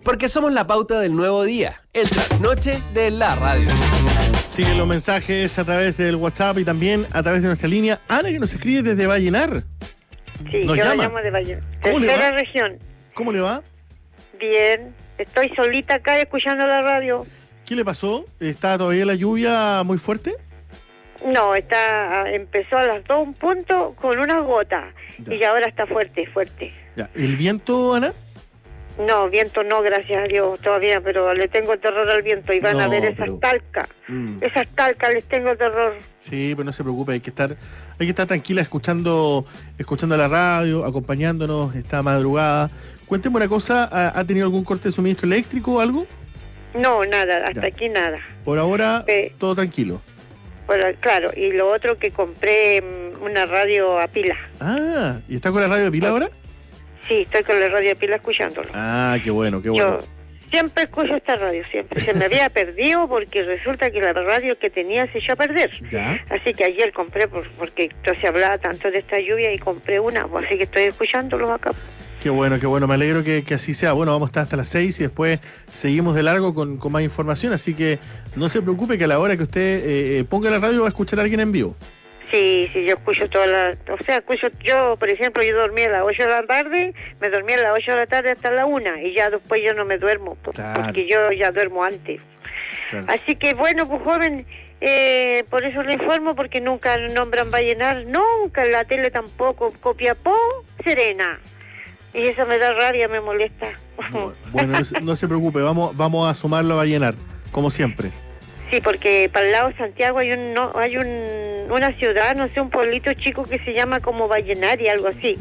Porque somos la pauta del nuevo día, el trasnoche de la radio. Siguen los mensajes a través del WhatsApp y también a través de nuestra línea. Ana, que nos escribe desde Vallenar. Sí, ¿Nos yo llama? la llamo de Vallenar. ¿Cómo le Tercera va? región. ¿Cómo le va? Bien. Estoy solita acá escuchando la radio. ¿Qué le pasó? ¿Está todavía la lluvia muy fuerte? No, empezó a las 2 un punto con unas gotas. Ya. Y ahora está fuerte, fuerte. Ya. ¿El viento, Ana? No, viento no, gracias a Dios, todavía, pero le tengo terror al viento y van a No, ver esas pero- talcas. Mm. Esas talcas les tengo terror. Sí, pero no se preocupe, hay que estar tranquila escuchando la radio, acompañándonos esta madrugada. Cuénteme una cosa, ¿ha tenido algún corte de suministro eléctrico o algo? No, nada, hasta Ya. aquí nada. Por ahora, Sí. todo tranquilo. Bueno, claro, y lo otro que compré una radio a pila. Ah, ¿y está con la radio de pila ahora? Sí, estoy con la radio a pila escuchándolo. Ah, qué bueno, qué bueno. Yo siempre escucho esta radio, siempre. Se me había perdido porque resulta que la radio que tenía se echó a perder. Ya. Así que ayer compré, porque se hablaba tanto de esta lluvia y compré una, pues, así que estoy escuchándolo acá. Qué bueno, me alegro que así sea. Bueno, vamos a estar hasta las 6 y después seguimos de largo con más información, así que no se preocupe que a la hora que usted ponga la radio va a escuchar a alguien en vivo. Sí, yo escucho yo, por ejemplo, yo dormía a las 8 de la tarde, me dormía a las 8 de la tarde hasta la 1 y ya después yo no me duermo, Claro. porque yo ya duermo antes. Claro. Así que bueno, pues joven, por eso le informo, porque nunca nombran Vallenar, nunca en la tele tampoco, Copiapó, Serena. Y eso me da rabia, me molesta. Bueno, no se preocupe, vamos a sumarlo a Vallenar, como siempre. Sí, porque para el lado de Santiago hay una ciudad, no sé, un pueblito chico que se llama como Vallenar y algo así.